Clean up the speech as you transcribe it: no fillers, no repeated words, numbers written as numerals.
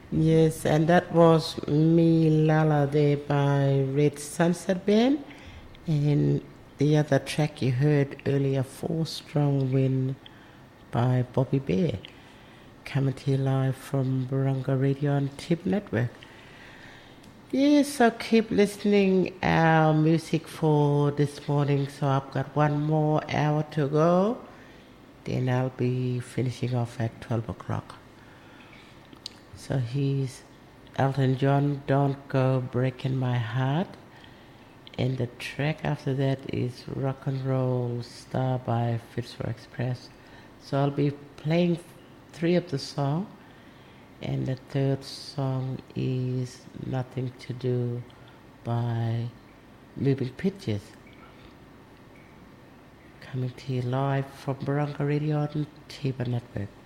Yes, and that was Me Lala there by Red Sunset Band. And the other track you heard earlier, Four Strong Wind by Bobby Bear. Coming to you live from Barunga Radio and Tip Network. Yes, so keep listening our music for this morning. So I've got one more hour to go. Then I'll be finishing off at 12 o'clock. So he's Elton John, Don't Go Breaking My Heart. And the track after that is Rock and Roll Star by Fitzroy Express. So I'll be playing 3 of the songs. And the third song is Nothing to Do by Moving Pictures. Coming to you live from Barunga Radio and Tiba Network.